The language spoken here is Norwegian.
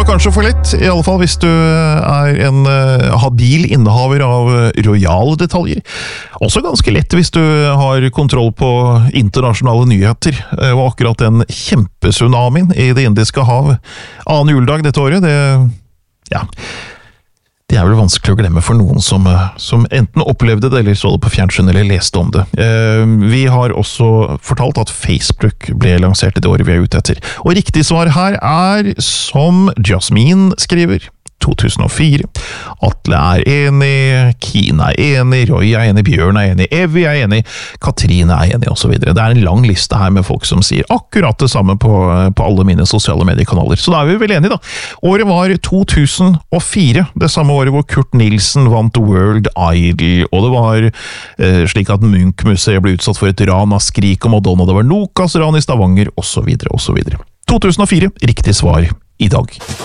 kanskje for lett, i alle fall hvis du en habil innehaver av royale detaljer. Også ganske lett hvis du har kontroll på internasjonale nyheter, og akkurat den kjempetsunamien i det indiske hav. Annen juledag dette året, det vel vanskelig å glemme for noen som enten opplevde det, eller så det på fjernsyn, eller leste om det. Vi har også fortalt at Facebook ble lansert i det året vi ute etter. Og riktig svar her som Jasmine skriver, 2004. Atle enig, Kina enig, Roy enig, Bjørn enig, Evy enig, Katrine enig, og så videre. Det en lang liste her med folk som sier akkurat det samme på alle mine sosiale mediekanaler. Så da vi vel enige da. Året var 2004, det samme året hvor Kurt Nilsen vant World Idol, og det var slik at Munch-museet ble utsatt for et ran av Skrik og Madonna, det var Nokas ran i Stavanger, og så videre, og så videre. 2004, riktig svar i dag.